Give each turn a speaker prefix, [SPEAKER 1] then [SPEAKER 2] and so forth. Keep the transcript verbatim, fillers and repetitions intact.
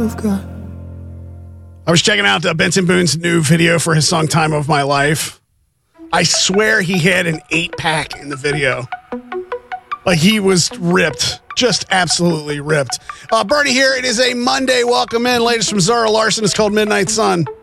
[SPEAKER 1] I was checking out uh, Benson Boone's new video for his song Time of My Life. I swear he had an eight pack in the video. Like he was ripped, just absolutely ripped. Uh, Bernie here. It is a Monday. Welcome in. Latest from Zara Larson. It's called Midnight Sun.